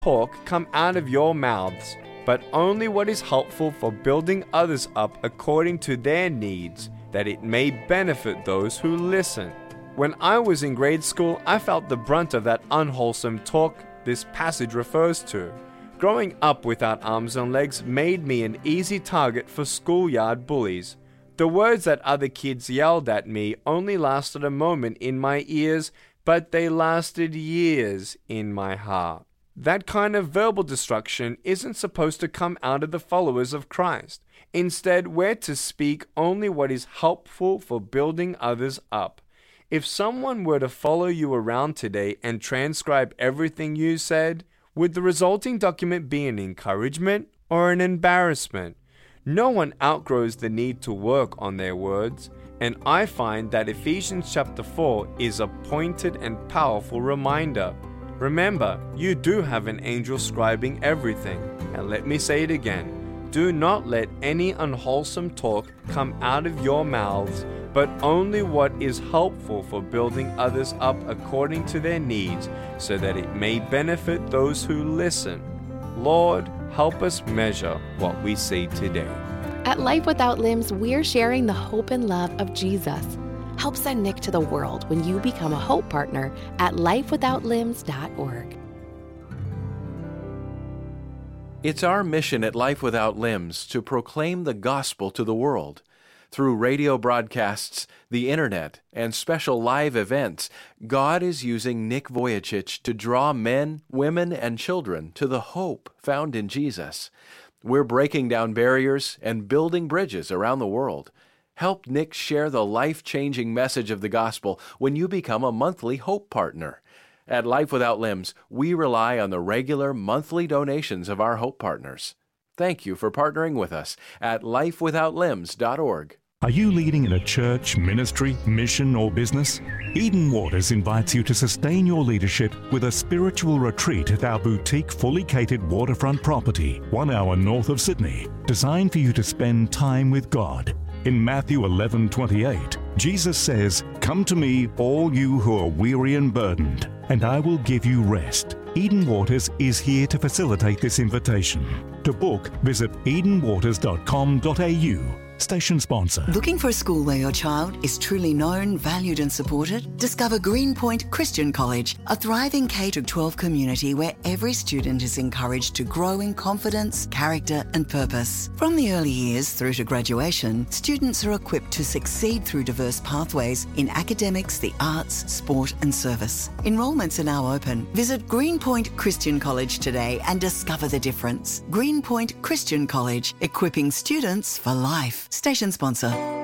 talk come out of your mouths, but only what is helpful for building others up according to their needs, that it may benefit those who listen. When I was in grade school, I felt the brunt of that unwholesome talk this passage refers to. Growing up without arms and legs made me an easy target for schoolyard bullies. The words that other kids yelled at me only lasted a moment in my ears, but they lasted years in my heart. That kind of verbal destruction isn't supposed to come out of the followers of Christ. Instead, we're to speak only what is helpful for building others up. If someone were to follow you around today and transcribe everything you said, would the resulting document be an encouragement or an embarrassment? No one outgrows the need to work on their words, and I find that Ephesians chapter 4 is a pointed and powerful reminder. Remember, you do have an angel scribing everything, and let me say it again. Do not let any unwholesome talk come out of your mouths, but only what is helpful for building others up according to their needs, so that it may benefit those who listen. Lord, help us measure what we see today. At Life Without Limbs, we're sharing the hope and love of Jesus. Help send Nick to the world when you become a Hope Partner at lifewithoutlimbs.org. It's our mission at Life Without Limbs to proclaim the gospel to the world. Through radio broadcasts, the internet, and special live events, God is using Nick Vujicic to draw men, women, and children to the hope found in Jesus. We're breaking down barriers and building bridges around the world. Help Nick share the life-changing message of the gospel when you become a monthly Hope Partner. At Life Without Limbs, we rely on the regular monthly donations of our Hope Partners. Thank you for partnering with us at lifewithoutlimbs.org. Are you leading in a church, ministry, mission, or business? Eden Waters invites you to sustain your leadership with a spiritual retreat at our boutique, fully catered waterfront property, 1 hour north of Sydney, designed for you to spend time with God. In Matthew 11:28, Jesus says, "Come to me, all you who are weary and burdened, and I will give you rest." Eden Waters is here to facilitate this invitation. To book, visit edenwaters.com.au. Station sponsor. Looking for a school where your child is truly known, valued and supported? Discover Greenpoint Christian College, a thriving K-12 community where every student is encouraged to grow in confidence, character and purpose. From the early years through to graduation, students are equipped to succeed through diverse pathways in academics, the arts, sport and service. Enrollments are now open. Visit Greenpoint Christian College today and discover the difference. Greenpoint Christian College, equipping students for life. Station sponsor.